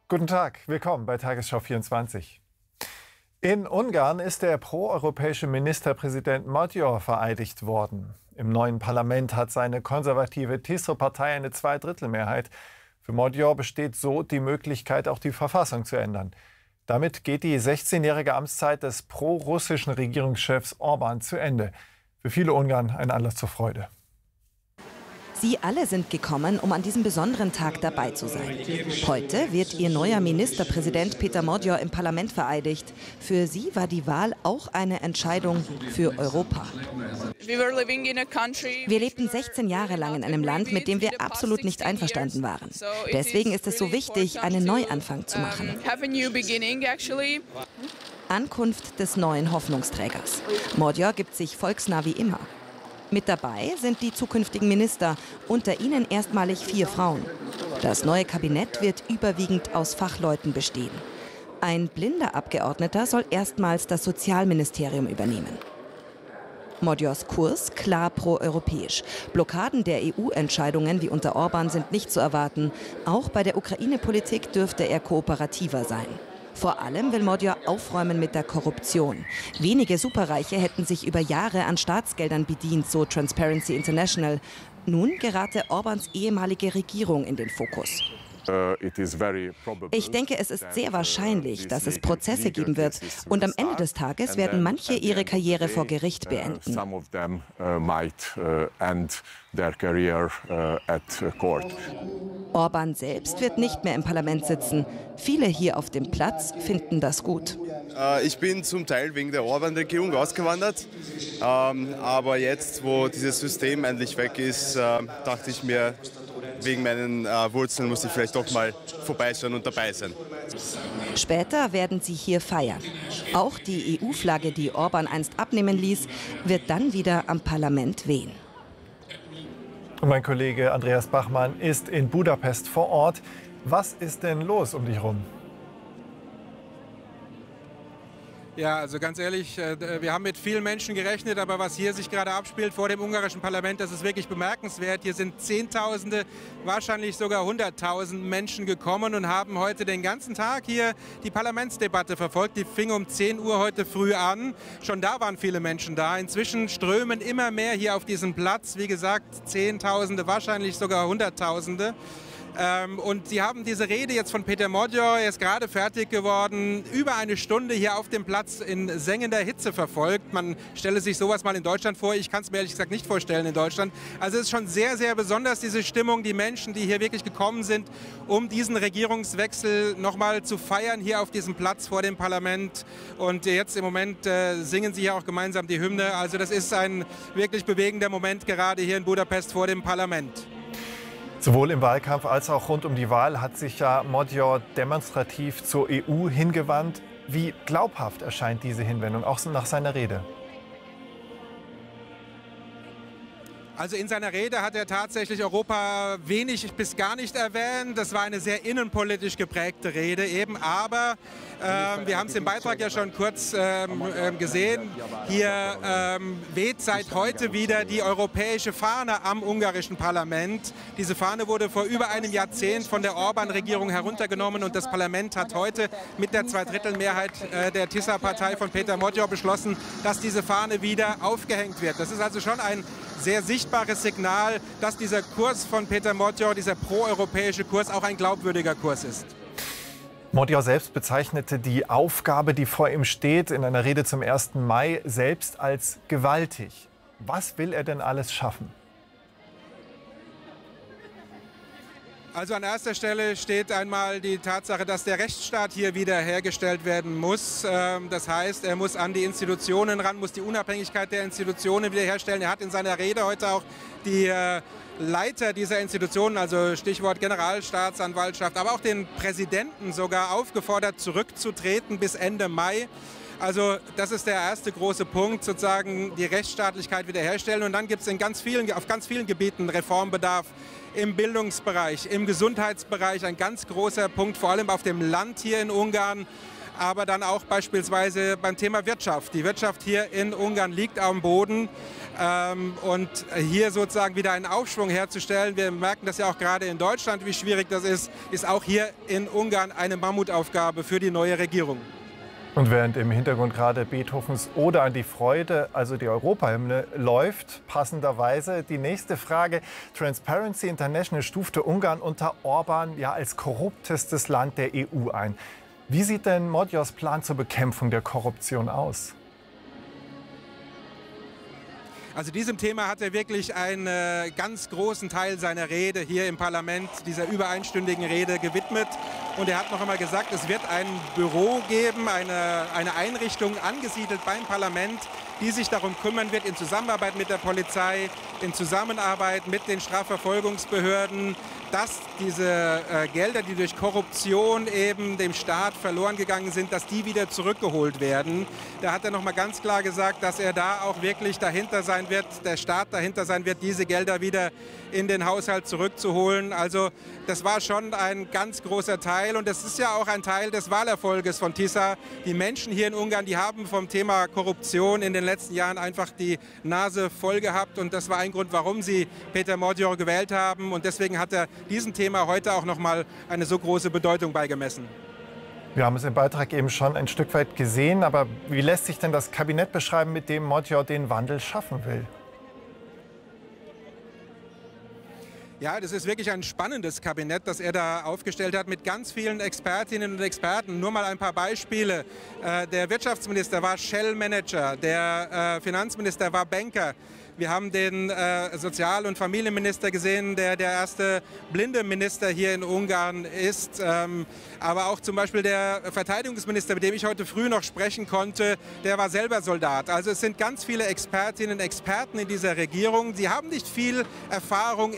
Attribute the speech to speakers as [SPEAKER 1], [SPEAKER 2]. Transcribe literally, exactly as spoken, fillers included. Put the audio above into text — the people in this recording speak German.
[SPEAKER 1] Guten Tag, willkommen bei Tagesschau vierundzwanzig. In Ungarn ist der proeuropäische Ministerpräsident Magyar vereidigt worden. Im neuen Parlament hat seine konservative Tiszro-Partei eine Zweidrittelmehrheit. Für Magyar besteht so die Möglichkeit, auch die Verfassung zu ändern. Damit geht die sechzehnjährige Amtszeit des pro-russischen Regierungschefs Orbán zu Ende. Für viele Ungarn ein Anlass zur Freude.
[SPEAKER 2] Sie alle sind gekommen, um an diesem besonderen Tag dabei zu sein. Heute wird ihr neuer Ministerpräsident Péter Magyar im Parlament vereidigt. Für sie war die Wahl auch eine Entscheidung für Europa. Wir lebten sechzehn Jahre lang in einem Land, mit dem wir absolut nicht einverstanden waren. Deswegen ist es so wichtig, einen Neuanfang zu machen. Ankunft des neuen Hoffnungsträgers. Magyar gibt sich volksnah wie immer. Mit dabei sind die zukünftigen Minister, unter ihnen erstmalig vier Frauen. Das neue Kabinett wird überwiegend aus Fachleuten bestehen. Ein blinder Abgeordneter soll erstmals das Sozialministerium übernehmen. Magyars Kurs klar proeuropäisch. Blockaden der E U-Entscheidungen wie unter Orbán sind nicht zu erwarten. Auch bei der Ukraine-Politik dürfte er kooperativer sein. Vor allem will Magyar aufräumen mit der Korruption. Wenige Superreiche hätten sich über Jahre an Staatsgeldern bedient, so Transparency International. Nun gerate Orbáns ehemalige Regierung in den Fokus. Ich denke, es ist sehr wahrscheinlich, dass es Prozesse geben wird. Und am Ende des Tages werden manche ihre Karriere vor Gericht beenden. Orbán selbst wird nicht mehr im Parlament sitzen. Viele hier auf dem Platz finden das gut.
[SPEAKER 3] Ich bin zum Teil wegen der Orbán-Regierung ausgewandert. Aber jetzt, wo dieses System endlich weg ist, dachte ich mir, wegen meinen äh, Wurzeln muss ich vielleicht doch mal vorbeischauen und dabei sein.
[SPEAKER 2] Später werden sie hier feiern. Auch die E U-Flagge, die Orbán einst abnehmen ließ, wird dann wieder am Parlament wehen.
[SPEAKER 1] Und mein Kollege Andreas Bachmann ist in Budapest vor Ort. Was ist denn los um dich herum?
[SPEAKER 4] Ja, also ganz ehrlich, wir haben mit vielen Menschen gerechnet, aber was hier sich gerade abspielt vor dem ungarischen Parlament, das ist wirklich bemerkenswert. Hier sind Zehntausende, wahrscheinlich sogar Hunderttausend Menschen gekommen und haben heute den ganzen Tag hier die Parlamentsdebatte verfolgt. Die fing um zehn Uhr heute früh an. Schon da waren viele Menschen da. Inzwischen strömen immer mehr hier auf diesen Platz. Wie gesagt, Zehntausende, wahrscheinlich sogar Hunderttausende. Ähm, und Sie haben diese Rede jetzt von Péter Magyar, er ist gerade fertig geworden, über eine Stunde hier auf dem Platz in sengender Hitze verfolgt. Man stelle sich sowas mal in Deutschland vor. Ich kann es mir ehrlich gesagt nicht vorstellen in Deutschland. Also es ist schon sehr, sehr besonders, diese Stimmung, die Menschen, die hier wirklich gekommen sind, um diesen Regierungswechsel nochmal zu feiern, hier auf diesem Platz vor dem Parlament. Und jetzt im Moment äh, singen sie hier auch gemeinsam die Hymne. Also das ist ein wirklich bewegender Moment gerade hier in Budapest vor dem Parlament.
[SPEAKER 1] Sowohl im Wahlkampf als auch rund um die Wahl hat sich ja Magyar demonstrativ zur E U hingewandt. Wie glaubhaft erscheint diese Hinwendung, auch nach seiner Rede?
[SPEAKER 4] Also in seiner Rede hat er tatsächlich Europa wenig bis gar nicht erwähnt. Das war eine sehr innenpolitisch geprägte Rede eben. Aber ähm, wir haben es im Beitrag ja schon kurz ähm, gesehen. Hier ähm, weht seit heute wieder die europäische Fahne am ungarischen Parlament. Diese Fahne wurde vor über einem Jahrzehnt von der Orbán-Regierung heruntergenommen. Und das Parlament hat heute mit der Zweidrittelmehrheit äh, der Tisza-Partei von Péter Magyar beschlossen, dass diese Fahne wieder aufgehängt wird. Das ist also schon ein sehr sichtbares Signal, dass dieser Kurs von Péter Magyar, dieser proeuropäische Kurs, auch ein glaubwürdiger Kurs ist.
[SPEAKER 1] Magyar selbst bezeichnete die Aufgabe, die vor ihm steht, in einer Rede zum ersten Mai selbst als gewaltig. Was will er denn alles schaffen?
[SPEAKER 4] Also an erster Stelle steht einmal die Tatsache, dass der Rechtsstaat hier wiederhergestellt werden muss. Das heißt, er muss an die Institutionen ran, muss die Unabhängigkeit der Institutionen wiederherstellen. Er hat in seiner Rede heute auch die Leiter dieser Institutionen, also Stichwort Generalstaatsanwaltschaft, aber auch den Präsidenten sogar aufgefordert, zurückzutreten bis Ende Mai. Also das ist der erste große Punkt, sozusagen die Rechtsstaatlichkeit wiederherstellen. Und dann gibt es in ganz vielen, auf ganz vielen Gebieten Reformbedarf. Im Bildungsbereich, im Gesundheitsbereich ein ganz großer Punkt, vor allem auf dem Land hier in Ungarn. aber dann auch beispielsweise beim Thema Wirtschaft. Die Wirtschaft hier in Ungarn liegt am Boden. Ähm, und hier sozusagen wieder einen Aufschwung herzustellen, wir merken das ja auch gerade in Deutschland, wie schwierig das ist, ist auch hier in Ungarn eine Mammutaufgabe für die neue Regierung.
[SPEAKER 1] Und während im Hintergrund gerade Beethovens Ode an die Freude, also die Europahymne, läuft, passenderweise die nächste Frage. Transparency International stufte Ungarn unter Orban ja als korruptestes Land der E U ein. Wie sieht denn Magyars Plan zur Bekämpfung der Korruption aus?
[SPEAKER 4] Also diesem Thema hat er wirklich einen äh, ganz großen Teil seiner Rede hier im Parlament, dieser über einstündigen Rede gewidmet. Und er hat noch einmal gesagt, es wird ein Büro geben, eine, eine Einrichtung angesiedelt beim Parlament, die sich darum kümmern wird, in Zusammenarbeit mit der Polizei, in Zusammenarbeit mit den Strafverfolgungsbehörden, dass diese äh, Gelder, die durch Korruption eben dem Staat verloren gegangen sind, dass die wieder zurückgeholt werden. Da hat er noch mal ganz klar gesagt, dass er da auch wirklich dahinter sein wird, der Staat dahinter sein wird, diese Gelder wieder in den Haushalt zurückzuholen. Also das war schon ein ganz großer Teil und das ist ja auch ein Teil des Wahlerfolges von Tisza. Die Menschen hier in Ungarn, die haben vom Thema Korruption in den letzten Jahren einfach die Nase voll gehabt und das war ein Grund, warum sie Péter Magyar gewählt haben und deswegen hat er diesem Thema heute auch noch mal eine so große Bedeutung beigemessen.
[SPEAKER 1] Wir haben es im Beitrag eben schon ein Stück weit gesehen, aber wie lässt sich denn das Kabinett beschreiben, mit dem Magyar den Wandel schaffen will?
[SPEAKER 4] Ja, das ist wirklich ein spannendes Kabinett, das er da aufgestellt hat mit ganz vielen Expertinnen und Experten. Nur mal ein paar Beispiele. Äh, der Wirtschaftsminister war Shell-Manager, der äh, Finanzminister war Banker. Wir haben den äh, Sozial- und Familienminister gesehen, der der erste blinde Minister hier in Ungarn ist. Ähm, aber auch zum Beispiel der Verteidigungsminister, mit dem ich heute früh noch sprechen konnte, der war selber Soldat. Also es sind ganz viele Expertinnen und Experten in dieser Regierung. Sie haben nicht viel Erfahrung